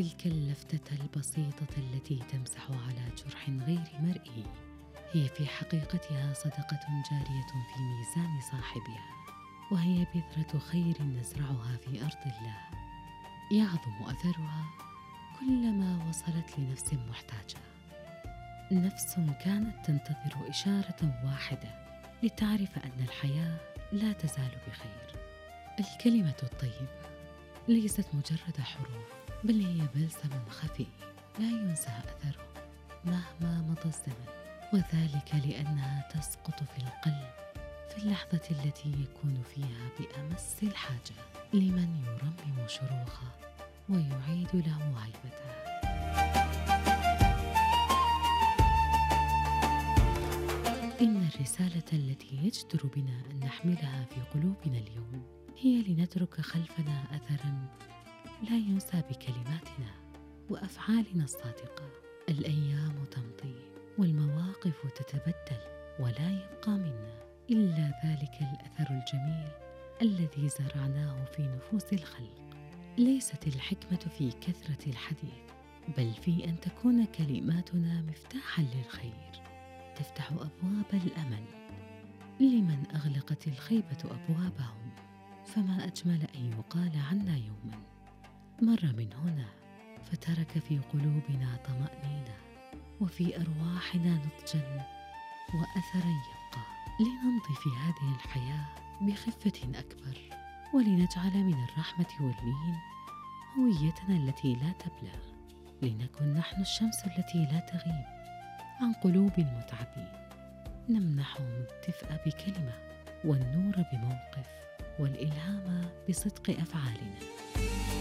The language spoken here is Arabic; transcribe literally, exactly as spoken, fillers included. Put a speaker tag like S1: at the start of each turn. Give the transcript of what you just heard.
S1: تلك اللفتة البسيطة التي تمسح على جرح غير مرئي هي في حقيقتها صدقة جارية في ميزان صاحبها، وهي بذرة خير نزرعها في أرض الله يعظم أثرها كلما وصلت لنفس محتاجة، نفس كانت تنتظر إشارة واحدة لتعرف أن الحياة لا تزال بخير. الكلمة الطيبة ليست مجرد حروف، بل هي بلسم خفي لا ينسى أثره مهما مضى الزمن، وذلك لأنها تسقط في القلب في اللحظة التي يكون فيها بأمس الحاجة لمن يرمم شروخه ويعيد له هيبته. إن الرسالة التي يجدر بنا أن نحملها في قلوبنا اليوم هي لنترك خلفنا أثراً لا ينسى بكلماتنا وأفعالنا الصادقة. الأيام تمضي والمواقف تتبدل، ولا يبقى منا إلا ذلك الأثر الجميل الذي زرعناه في نفوس الخلق. ليست الحكمة في كثرة الحديث، بل في أن تكون كلماتنا مفتاحاً للخير تفتح أبواب الأمل لمن أغلقت الخيبة أبوابهم. فما أجمل أن يقال عنا يوماً مر من هنا فترك في قلوبنا طمأنينة وفي أرواحنا نضجاً وأثراً يبقى، لنمضي في هذه الحياة بخفة أكبر، ولنجعل من الرحمة واللين هويتنا التي لا تبلى، لنكن نحن الشمس التي لا تغيب عن قلوب المتعبين، نمنحهم الدفء بكلمة والنور بموقف والإلهام بصدق أفعالنا.